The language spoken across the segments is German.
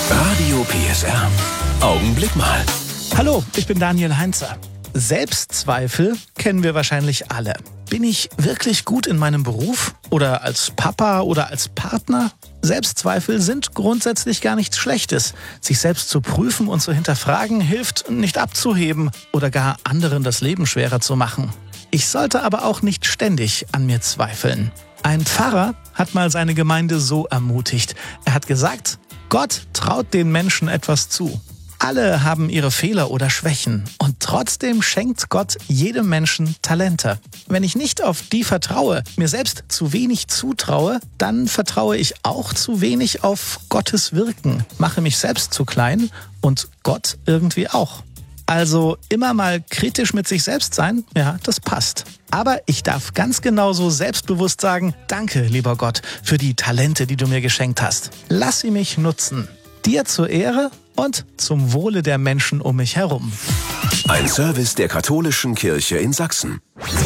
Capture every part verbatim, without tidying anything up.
Radio P S R. Augenblick mal. Hallo, ich bin Daniel Heinzer. Selbstzweifel kennen wir wahrscheinlich alle. Bin ich wirklich gut in meinem Beruf? Oder als Papa oder als Partner? Selbstzweifel sind grundsätzlich gar nichts Schlechtes. Sich selbst zu prüfen und zu hinterfragen hilft, nicht abzuheben oder gar anderen das Leben schwerer zu machen. Ich sollte aber auch nicht ständig an mir zweifeln. Ein Pfarrer hat mal seine Gemeinde so ermutigt. Er hat gesagt, Gott traut den Menschen etwas zu. Alle haben ihre Fehler oder Schwächen und trotzdem schenkt Gott jedem Menschen Talente. Wenn ich nicht auf die vertraue, mir selbst zu wenig zutraue, dann vertraue ich auch zu wenig auf Gottes Wirken, mache mich selbst zu klein und Gott irgendwie auch. Also immer mal kritisch mit sich selbst sein, ja, das passt. Aber ich darf ganz genauso selbstbewusst sagen, danke, lieber Gott, für die Talente, die du mir geschenkt hast. Lass sie mich nutzen. Dir zur Ehre und zum Wohle der Menschen um mich herum. Ein Service der Katholischen Kirche in Sachsen.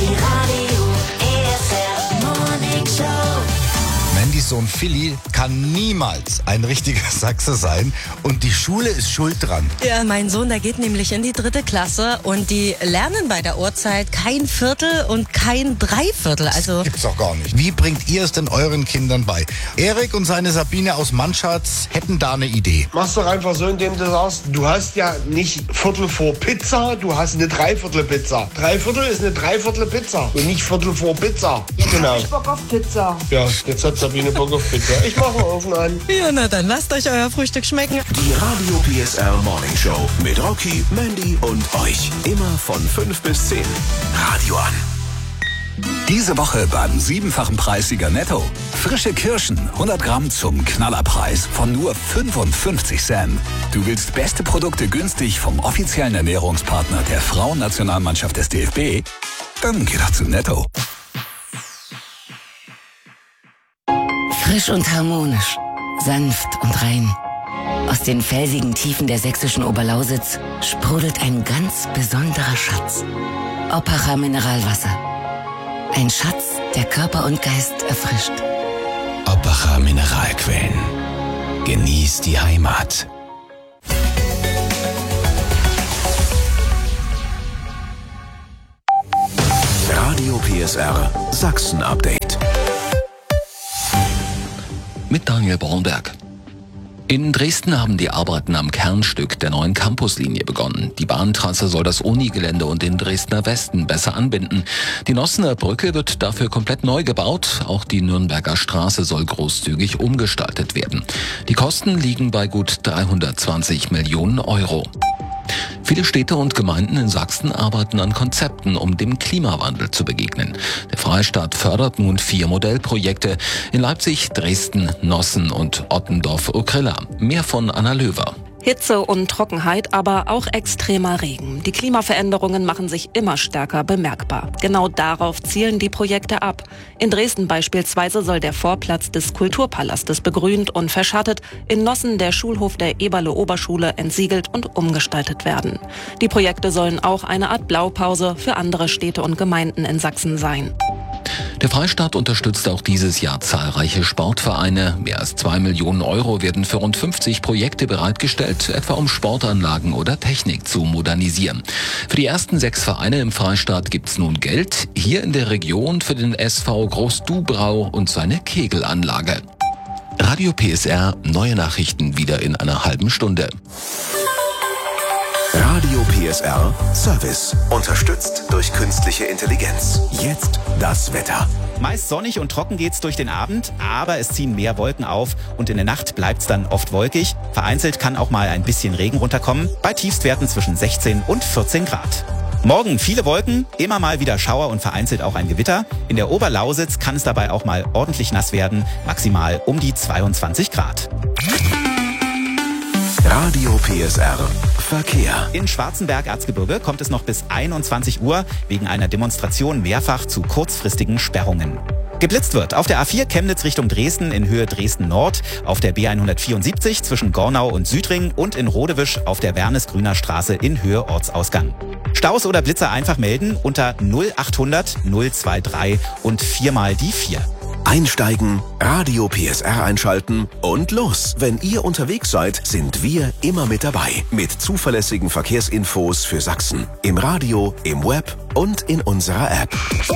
Mandys Sohn Philly kann niemals ein richtiger Sachse sein und die Schule ist schuld dran. Ja, mein Sohn, der geht nämlich in die dritte Klasse und die lernen bei der Uhrzeit kein Viertel und kein Dreiviertel. Also Das gibt's doch gar nicht. Wie bringt ihr es denn euren Kindern bei? Erik und seine Sabine aus Mannschatz hätten da eine Idee. Mach's doch einfach so, indem du sagst, du hast ja nicht Viertel vor Pizza, du hast eine Dreiviertel Pizza. Dreiviertel ist eine Dreiviertel Pizza und nicht Viertel vor Pizza. Jetzt Genau. hab ich Bock auf Pizza. Ja, jetzt hat Sabine Bock auf Pizza. Ich mache den Ofen an. ja, na dann lasst euch euer Frühstück schmecken. Die Radio P S R Morning Show mit Rocky, Mandy und euch. Immer von fünf bis zehn. Radio an. Diese Woche beim siebenfachen Preissieger Netto. Frische Kirschen, hundert Gramm zum Knallerpreis von nur fünfundfünfzig Cent. Du willst beste Produkte günstig vom offiziellen Ernährungspartner der Frauennationalmannschaft des D F B? Dann geh doch zu Netto. Frisch und harmonisch, sanft und rein. Aus den felsigen Tiefen der sächsischen Oberlausitz sprudelt ein ganz besonderer Schatz. Oppacher Mineralwasser. Ein Schatz, der Körper und Geist erfrischt. Oppacher Mineralquellen. Genieß die Heimat. Radio P S R Sachsen Update. Mit Daniel Bornberg. In Dresden haben die Arbeiten am Kernstück der neuen Campuslinie begonnen. Die Bahntrasse soll das Unigelände und den Dresdner Westen besser anbinden. Die Nossener Brücke wird dafür komplett neu gebaut. Auch die Nürnberger Straße soll großzügig umgestaltet werden. Die Kosten liegen bei gut dreihundertzwanzig Millionen Euro. Viele Städte und Gemeinden in Sachsen arbeiten an Konzepten, um dem Klimawandel zu begegnen. Der Freistaat fördert nun vier Modellprojekte in Leipzig, Dresden, Nossen und Ottendorf-Okrilla. Mehr von Anna Löwer. Hitze und Trockenheit, aber auch extremer Regen. Die Klimaveränderungen machen sich immer stärker bemerkbar. Genau darauf zielen die Projekte ab. In Dresden beispielsweise soll der Vorplatz des Kulturpalastes begrünt und verschattet, in Nossen der Schulhof der Eberle-Oberschule entsiegelt und umgestaltet werden. Die Projekte sollen auch eine Art Blaupause für andere Städte und Gemeinden in Sachsen sein. Der Freistaat unterstützt auch dieses Jahr zahlreiche Sportvereine. Mehr als zwei Millionen Euro werden für rund fünfzig Projekte bereitgestellt, etwa um Sportanlagen oder Technik zu modernisieren. Für die ersten sechs Vereine im Freistaat gibt's nun Geld. Hier in der Region für den S V Groß-Dubrau und seine Kegelanlage. Radio P S R, neue Nachrichten wieder in einer halben Stunde. Radio P S R Service. Unterstützt durch künstliche Intelligenz. Jetzt das Wetter. Meist sonnig und trocken geht's durch den Abend, aber es ziehen mehr Wolken auf und in der Nacht bleibt's dann oft wolkig. Vereinzelt kann auch mal ein bisschen Regen runterkommen, bei Tiefstwerten zwischen sechzehn und vierzehn Grad. Morgen viele Wolken, immer mal wieder Schauer und vereinzelt auch ein Gewitter. In der Oberlausitz kann es dabei auch mal ordentlich nass werden, maximal um die zweiundzwanzig Grad. Radio P S R Verkehr. In Schwarzenberg-Erzgebirge kommt es noch bis einundzwanzig Uhr wegen einer Demonstration mehrfach zu kurzfristigen Sperrungen. Geblitzt wird auf der A vier Chemnitz Richtung Dresden in Höhe Dresden-Nord, auf der B hundertvierundsiebzig zwischen Gornau und Südring und in Rodewisch auf der Wernesgrüner Straße in Höhe Ortsausgang. Staus oder Blitzer einfach melden unter null achthundert null drei drei und viermal die vier. Einsteigen, Radio P S R einschalten und los. Wenn ihr unterwegs seid, sind wir immer mit dabei. Mit zuverlässigen Verkehrsinfos für Sachsen. Im Radio, im Web und in unserer App.